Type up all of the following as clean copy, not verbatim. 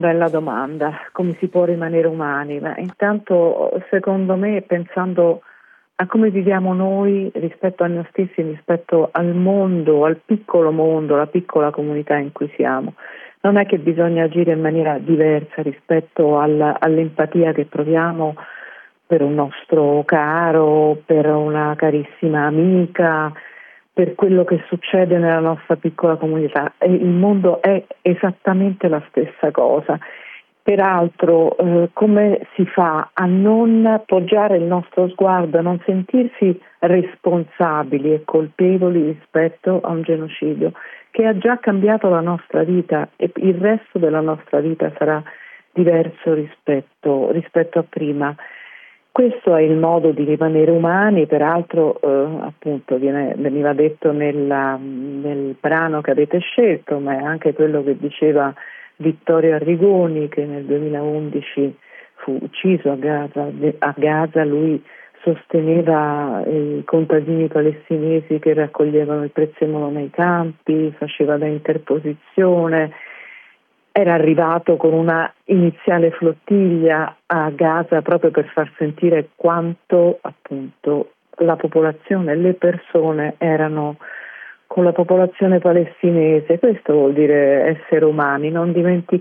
Bella domanda, come si può rimanere umani? Ma intanto, secondo me, pensando a come viviamo noi rispetto a noi stessi, rispetto al mondo, al piccolo mondo, alla piccola comunità in cui siamo, non è che bisogna agire in maniera diversa rispetto all'empatia che proviamo per un nostro caro, per una carissima amica, per quello che succede nella nostra piccola comunità. E il mondo è esattamente la stessa cosa. Peraltro, come si fa a non poggiare il nostro sguardo, a non sentirsi responsabili e colpevoli rispetto a un genocidio che ha già cambiato la nostra vita e il resto della nostra vita sarà diverso rispetto a prima. Questo è il modo di rimanere umani, peraltro appunto veniva detto nel brano che avete scelto, ma è anche quello che diceva Vittorio Arrigoni, che nel 2011 fu ucciso a Gaza. A Gaza lui sosteneva i contadini palestinesi che raccoglievano il prezzemolo nei campi, faceva da interposizione. Era arrivato con una iniziale flottiglia a Gaza proprio per far sentire quanto appunto la popolazione, le persone erano con la popolazione palestinese. Questo vuol dire essere umani, non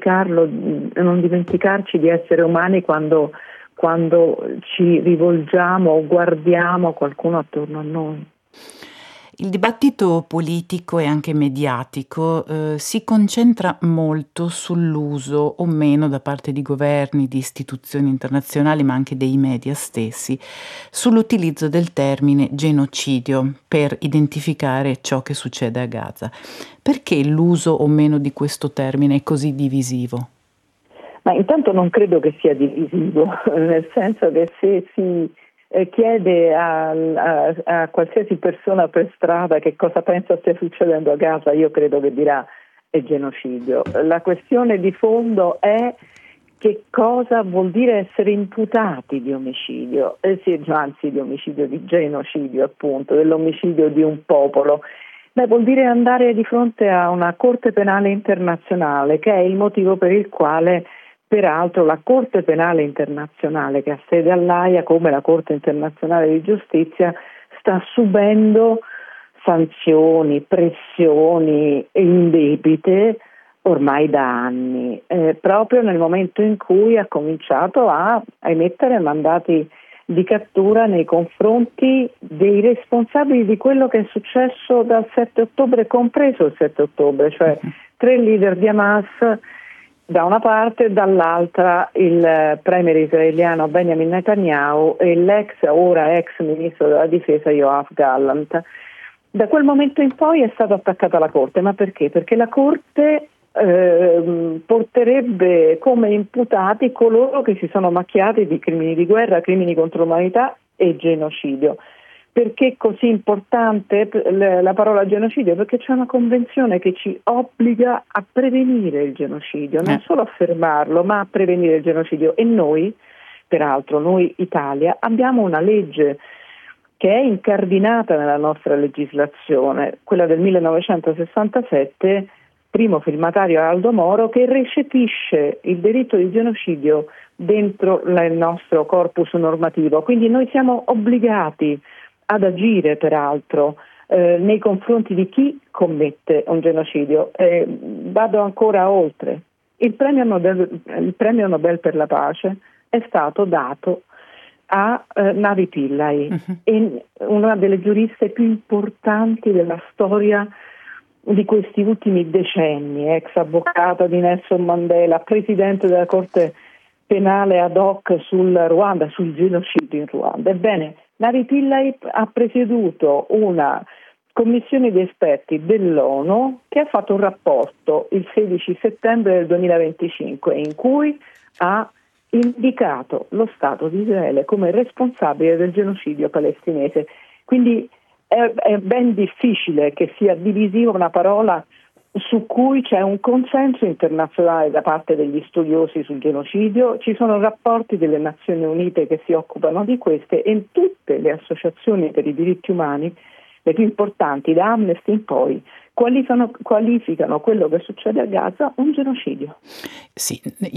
dimenticarci di essere umani quando ci rivolgiamo o guardiamo qualcuno attorno a noi. Il dibattito politico e anche mediatico si concentra molto sull'uso o meno da parte di governi, di istituzioni internazionali, ma anche dei media stessi, sull'utilizzo del termine genocidio per identificare ciò che succede a Gaza. Perché l'uso o meno di questo termine è così divisivo? Ma intanto non credo che sia divisivo, nel senso che se si chiede a qualsiasi persona per strada che cosa pensa stia succedendo a Gaza, io credo che dirà è genocidio. La questione di fondo è che cosa vuol dire essere imputati di omicidio, anzi di omicidio, di genocidio appunto, dell'omicidio di un popolo. Beh, vuol dire andare di fronte a una Corte Penale Internazionale, che è il motivo per il quale peraltro la Corte Penale Internazionale, che ha sede all'Aia come la Corte Internazionale di Giustizia, sta subendo sanzioni, pressioni indebite ormai da anni, proprio nel momento in cui ha cominciato a emettere mandati di cattura nei confronti dei responsabili di quello che è successo dal 7 ottobre, compreso il 7 ottobre, cioè 3 leader di Hamas da una parte e dall'altra il premier israeliano Benjamin Netanyahu e ora ex ministro della difesa Yoav Gallant. Da quel momento in poi è stata attaccata la Corte, ma perché? Perché la Corte porterebbe come imputati coloro che si sono macchiati di crimini di guerra, crimini contro l'umanità e genocidio. Perché è così importante la parola genocidio? Perché c'è una convenzione che ci obbliga a prevenire il genocidio, non solo a fermarlo, ma a prevenire il genocidio. E noi, peraltro, noi Italia, abbiamo una legge che è incardinata nella nostra legislazione, quella del 1967, primo firmatario Aldo Moro, che recepisce il delitto di genocidio dentro il nostro corpus normativo. Quindi noi siamo obbligati ad agire, peraltro, nei confronti di chi commette un genocidio. Vado ancora oltre. Il premio Nobel per la pace è stato dato a Navi Pillay, una delle giuriste più importanti della storia di questi ultimi decenni, ex avvocata di Nelson Mandela, presidente della Corte Penale ad hoc sul Ruanda, sul genocidio in Ruanda. Ebbene, Navi Pillay ha presieduto una commissione di esperti dell'ONU che ha fatto un rapporto il 16 settembre del 2025 in cui ha indicato lo Stato di Israele come responsabile del genocidio palestinese. Quindi è ben difficile che sia divisiva una parola su cui c'è un consenso internazionale da parte degli studiosi sul genocidio, ci sono rapporti delle Nazioni Unite che si occupano di queste e tutte le associazioni per i diritti umani, le più importanti, da Amnesty in poi, qualificano quello che succede a Gaza un genocidio. Sì,